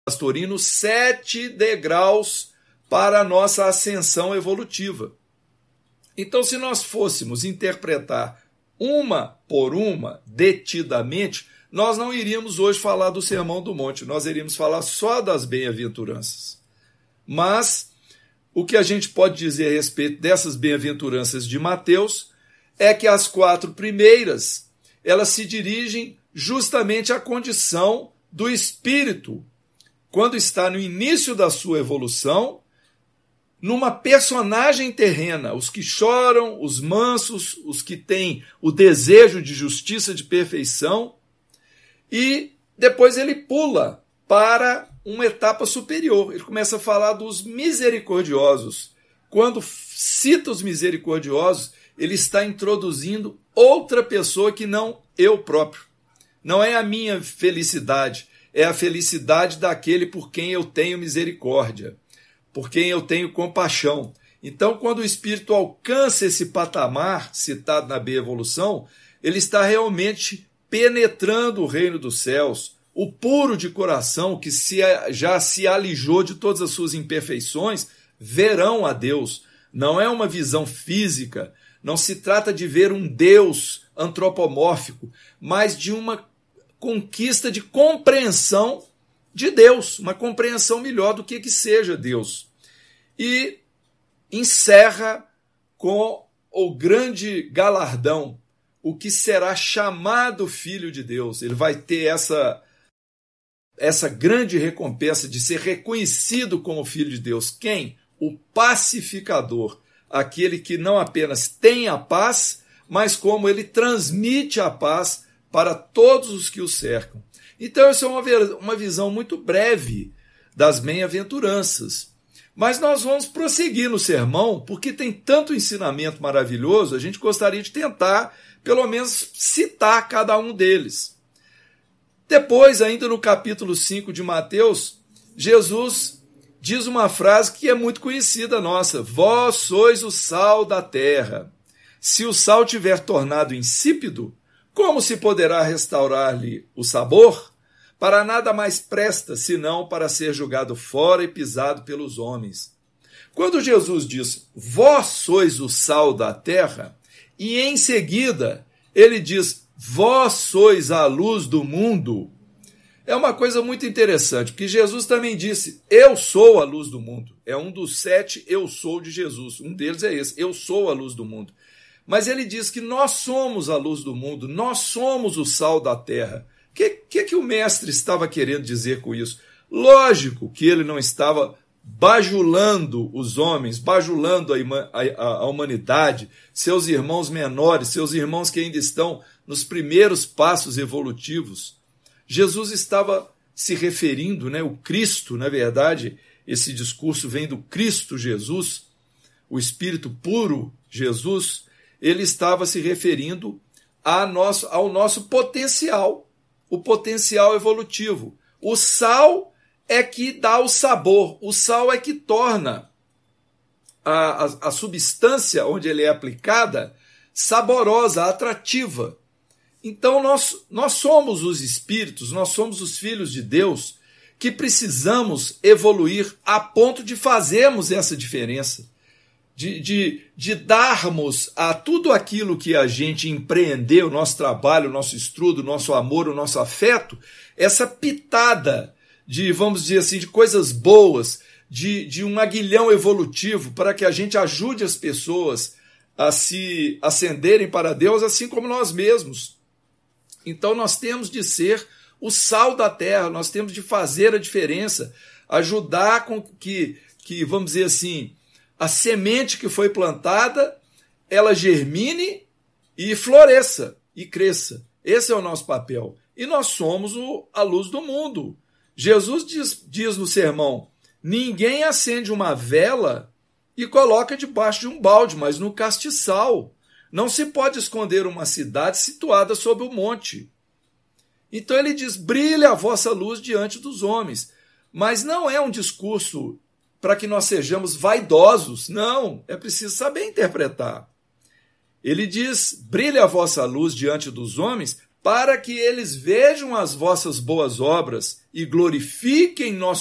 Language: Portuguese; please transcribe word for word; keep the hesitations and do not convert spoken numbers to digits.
Pastorino sete degraus para a nossa ascensão evolutiva. Então, se nós fôssemos interpretar uma por uma, detidamente, nós não iríamos hoje falar do Sermão do Monte, nós iríamos falar só das bem-aventuranças. Mas o que a gente pode dizer a respeito dessas bem-aventuranças de Mateus é que as quatro primeiras, elas se dirigem justamente à condição do espírito, quando está no início da sua evolução, numa personagem terrena, os que choram, os mansos, os que têm o desejo de justiça, de perfeição, e depois ele pula para uma etapa superior. Ele começa a falar dos misericordiosos. Quando cita os misericordiosos, ele está introduzindo outra pessoa que não eu próprio. Não é a minha felicidade, é a felicidade daquele por quem eu tenho misericórdia, por quem eu tenho compaixão. Então, quando o espírito alcança esse patamar citado na bem-evolução, ele está realmente penetrando o reino dos céus. O puro de coração, que se, já se alijou de todas as suas imperfeições, verão a Deus. Não é uma visão física, não se trata de ver um Deus antropomórfico, mas de uma conquista de compreensão de Deus, uma compreensão melhor do que que seja Deus. E encerra com o grande galardão, o que será chamado Filho de Deus. Ele vai ter essa, essa grande recompensa de ser reconhecido como Filho de Deus. Quem? O pacificador, aquele que não apenas tem a paz, mas como ele transmite a paz para todos os que o cercam. Então, essa é uma, uma visão muito breve das bem-aventuranças. Mas nós vamos prosseguir no sermão, porque tem tanto ensinamento maravilhoso, a gente gostaria de tentar, pelo menos, citar cada um deles. Depois, ainda no capítulo cinco de Mateus, Jesus diz uma frase que é muito conhecida nossa: vós sois o sal da terra. Se o sal tiver tornado insípido, como se poderá restaurar-lhe o sabor? Para nada mais presta, senão para ser jogado fora e pisado pelos homens. Quando Jesus diz, vós sois o sal da terra, e em seguida ele diz, vós sois a luz do mundo, é uma coisa muito interessante, porque Jesus também disse, eu sou a luz do mundo. É um dos sete eu sou de Jesus. Um deles é esse, eu sou a luz do mundo. Mas ele diz que nós somos a luz do mundo, nós somos o sal da terra. O que, que, que o mestre estava querendo dizer com isso? Lógico que ele não estava bajulando os homens, bajulando a, a, a humanidade, seus irmãos menores, seus irmãos que ainda estão nos primeiros passos evolutivos. Jesus estava se referindo, né, o Cristo, na verdade, esse discurso vem do Cristo Jesus, o Espírito puro Jesus, ele estava se referindo a nosso, ao nosso potencial, o potencial evolutivo. O sal é que dá o sabor, o sal é que torna a, a, a substância onde ele é aplicada saborosa, atrativa. Então nós, nós somos os espíritos, nós somos os filhos de Deus que precisamos evoluir a ponto de fazermos essa diferença. De, de, de darmos a tudo aquilo que a gente empreendeu, o nosso trabalho, o nosso estudo, o nosso amor, o nosso afeto, essa pitada de, vamos dizer assim, de coisas boas, de, de um aguilhão evolutivo para que a gente ajude as pessoas a se ascenderem para Deus, assim como nós mesmos. Então nós temos de ser o sal da terra, nós temos de fazer a diferença, ajudar com que, que vamos dizer assim, a semente que foi plantada, ela germine e floresça e cresça. Esse é o nosso papel. E nós somos o, a luz do mundo. Jesus diz, diz no sermão, ninguém acende uma vela e coloca debaixo de um balde, mas no castiçal. Não se pode esconder uma cidade situada sob o monte. Então ele diz, brilha a vossa luz diante dos homens. Mas não é um discurso para que nós sejamos vaidosos. Não, é preciso saber interpretar. Ele diz, brilha a vossa luz diante dos homens, para que eles vejam as vossas boas obras e glorifiquem nosso